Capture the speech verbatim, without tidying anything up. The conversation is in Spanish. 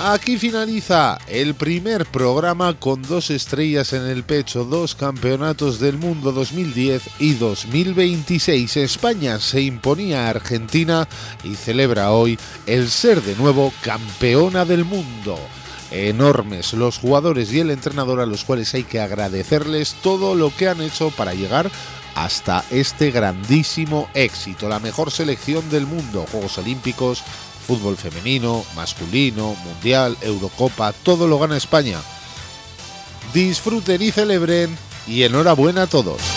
Aquí finaliza el primer programa con dos estrellas en el pecho, dos campeonatos del mundo dos mil diez y dos mil veintiséis. España se imponía a Argentina y celebra hoy el ser de nuevo campeona del mundo. Enormes los jugadores y el entrenador, a los cuales hay que agradecerles todo lo que han hecho para llegar hasta este grandísimo éxito. La mejor selección del mundo, Juegos Olímpicos, fútbol femenino, masculino, mundial, Eurocopa, todo lo gana España. Disfruten y celebren y enhorabuena a todos.